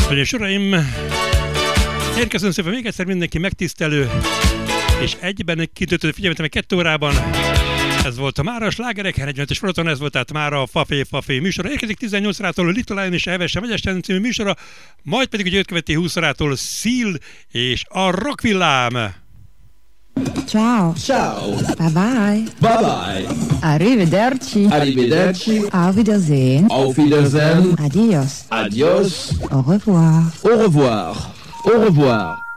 Hölgyeim és uraim, érkezünk szépen még egyszer mindenki megtisztelő és egyben kitöltő figyelmet, meg 2 órában. Ez volt a Mára a Slágerek 45-ös fronton, ez volt tehát Mára a Fafé műsora. Érkezik 18 órától a Little Lion és Evesen Megyesten című műsora, majd pedig ugye követi 20 órától Seal és a Rockvillám. Ciao. Ciao. Bye bye. Bye bye. Arrivederci. Arrivederci. Auf Wiedersehen. Auf Wiedersehen. Adios. Adios. Au revoir. Au revoir. Au revoir.